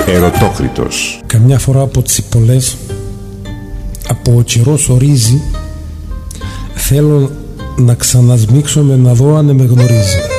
Ερωτόκριτος. Καμιά φορά από τσιπολές, από ο καιρός ορίζει, θέλω να ξανασμίξω με να δω αν με γνωρίζει.